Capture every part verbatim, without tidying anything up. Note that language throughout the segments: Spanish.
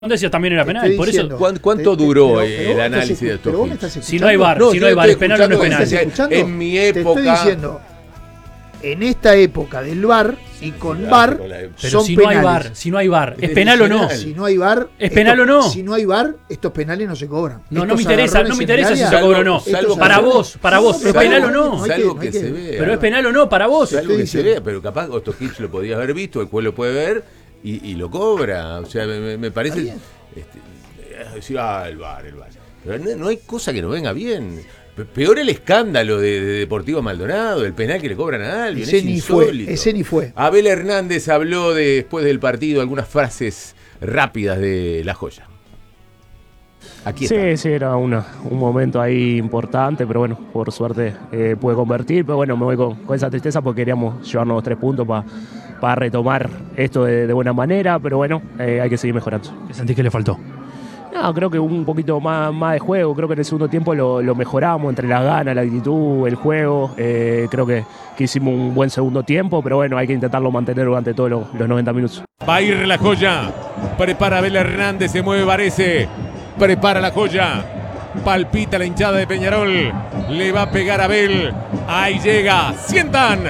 Decías también era penal, por diciendo, eso. ¿Cuánto te, duró te, pero, el pero análisis de estos pero clips? Si no hay VAR, No, si no yo hay VAR, estoy es penal o no es escuchando penal. que escuchando? En mi época. Te estoy diciendo, en esta época del VAR y con claro, VAR con la- Pero son si no hay penales. VAR, si no hay VAR, ¿es Es penal o no? decisional. Si no hay VAR, ¿Es penal esto- o no? Si no hay VAR, estos penales no se cobran. No, no Estos me interesa, agarrones no me en interesa el si área, se cobra o no. estos Para agarrones- vos, para vos, No, ¿es pero penal o hay no? que- hay Salvo hay que se vea. Pero es penal o no, para vos. Algo que se diciendo. vea, pero capaz estos clips lo podías haber visto, el juez lo puede ver y, y lo cobra. O sea, me, me parece. Está Este, decir, ah, el VAR, el VAR. Pero no, no hay cosa que no venga bien. Pe- Peor el escándalo de, de Deportivo Maldonado, el penal que le cobran a Albion. Ese es ni fue, insólito. ese ni fue. Abel Hernández habló de, después del partido algunas frases rápidas de La Joya. Aquí está. Sí, sí, era una, un momento ahí importante, pero bueno, por suerte eh, pude convertir, pero bueno, me voy con, con esa tristeza porque queríamos llevarnos los tres puntos para pa retomar esto de, de buena manera, pero bueno, eh, hay que seguir mejorando. ¿Qué sentís que le faltó? No, creo que un poquito más, más de juego, creo que en el segundo tiempo lo, lo mejoramos entre las ganas, la actitud, el juego, eh, creo que, que hicimos un buen segundo tiempo, pero bueno, hay que intentarlo mantener durante todos los, los noventa minutos. Va a ir La Joya. Prepara Abel Hernández, se mueve Varese. Prepara La Joya. Palpita la hinchada de Peñarol. Le va a pegar a Abel. Ahí llega. Sientan.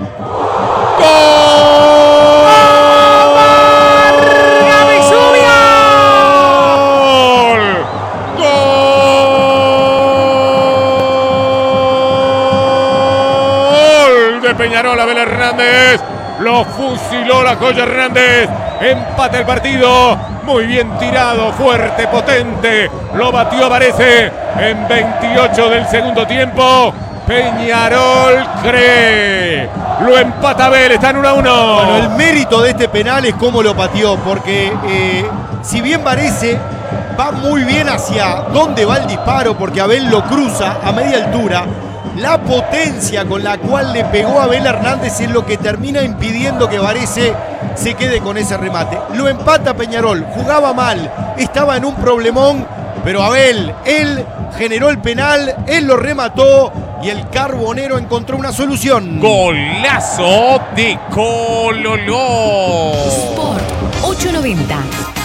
¡Gol! ¡Gol! De Peñarol, Abel Hernández. Lo fusiló La Joya Hernández. Empate el partido. Muy bien tirado, fuerte, potente. Lo batió Varese en veintiocho del segundo tiempo. Peñarol cree. Lo empata Abel, está en uno a uno. Bueno, el mérito de este penal es cómo lo pateó, porque eh, si bien Varese va muy bien hacia dónde va el disparo, porque Abel lo cruza a media altura, la potencia con la cual le pegó a Abel Hernández es lo que termina impidiendo que Varese se quede con ese remate. Lo empata Peñarol, jugaba mal, estaba en un problemón, pero Abel, él generó el penal, él lo remató y el Carbonero encontró una solución. Golazo de Cololó. Sport ochocientos noventa.